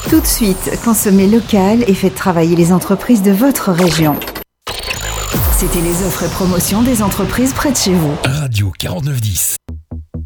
Tout de suite, consommez local et faites travailler les entreprises de votre région. C'était les offres et promotions des entreprises près de chez vous. Radio 4910.